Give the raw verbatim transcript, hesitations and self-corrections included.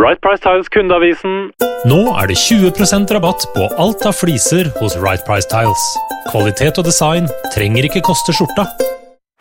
Right Price Tiles kundeavisen. Nå er det tjue prosent rabatt på alt av fliser hos Right Price Tiles. Kvalitet og design trenger ikke koste skjorta.